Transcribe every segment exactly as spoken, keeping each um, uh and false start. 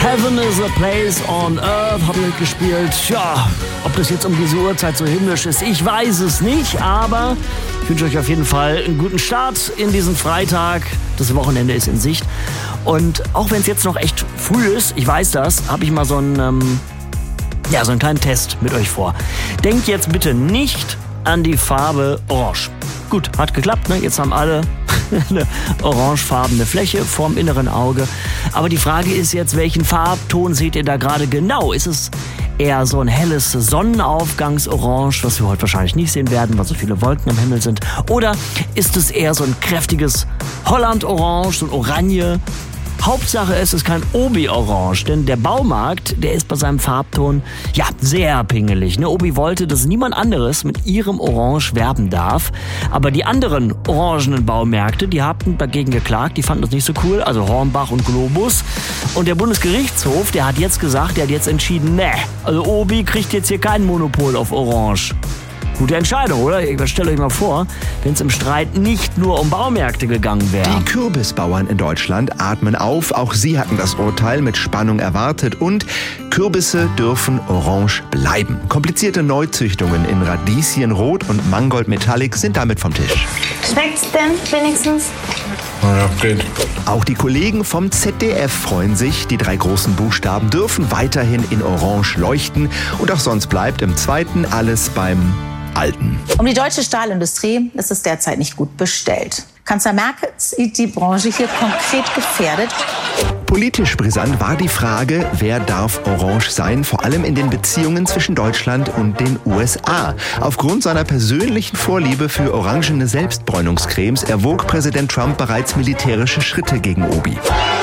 Heaven is a place on earth hat er gespielt. Ja, ob das jetzt um diese Uhrzeit so himmlisch ist, ich weiß es nicht, aber ich wünsche euch auf jeden Fall einen guten Start in diesen Freitag. Das Wochenende ist in Sicht. Und auch wenn es jetzt noch echt früh ist, ich weiß das, habe ich mal so einen, ähm, ja, so einen kleinen Test mit euch vor. Denkt jetzt bitte nicht an die Farbe Orange. Gut, hat geklappt, ne? Jetzt haben alle eine orangefarbene Fläche vorm inneren Auge. Aber die Frage ist jetzt, welchen Farbton seht ihr da gerade genau? Ist es eher so ein helles Sonnenaufgangsorange, was wir heute wahrscheinlich nicht sehen werden, weil so viele Wolken am Himmel sind? Oder ist es eher so ein kräftiges Holland-Orange, so ein Oranje? Hauptsache es ist kein Obi-Orange, denn der Baumarkt, der ist bei seinem Farbton, ja, sehr pingelig. Ne? Obi wollte, dass niemand anderes mit ihrem Orange werben darf, aber die anderen orangenen Baumärkte, die haben dagegen geklagt, die fanden das nicht so cool, also Hornbach und Globus. Und der Bundesgerichtshof, der hat jetzt gesagt, der hat jetzt entschieden, ne, also Obi kriegt jetzt hier kein Monopol auf Orange. Gute Entscheidung, oder? Stellt euch mal vor, wenn es im Streit nicht nur um Baumärkte gegangen wäre. Die Kürbisbauern in Deutschland atmen auf. Auch sie hatten das Urteil mit Spannung erwartet. Und Kürbisse dürfen orange bleiben. Komplizierte Neuzüchtungen in Radieschenrot und Mangold Metallic sind damit vom Tisch. Schmeckt's denn wenigstens? Ja, geht. Auch die Kollegen vom Z D F freuen sich. Die drei großen Buchstaben dürfen weiterhin in orange leuchten. Und auch sonst bleibt im Zweiten alles beim Alten. Um die deutsche Stahlindustrie ist es derzeit nicht gut bestellt. Kanzler Merkel sieht die Branche hier konkret gefährdet. Politisch brisant war die Frage, wer darf orange sein, vor allem in den Beziehungen zwischen Deutschland und den U S A. Aufgrund seiner persönlichen Vorliebe für orangene Selbstbräunungscremes erwog Präsident Trump bereits militärische Schritte gegen Obi.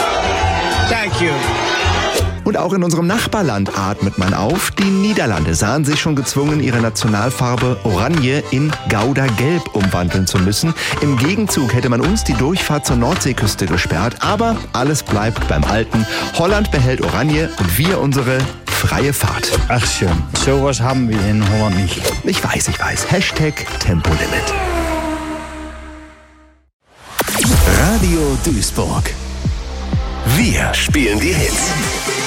Thank you. Und auch in unserem Nachbarland atmet man auf. Die Niederlande sahen sich schon gezwungen, ihre Nationalfarbe Oranje in Gouda-Gelb umwandeln zu müssen. Im Gegenzug hätte man uns die Durchfahrt zur Nordseeküste gesperrt. Aber alles bleibt beim Alten. Holland behält Oranje und wir unsere freie Fahrt. Ach schön, sowas haben wir in Holland nicht. Ich weiß, ich weiß. Hashtag Tempolimit. Radio Duisburg. Wir spielen die Hits.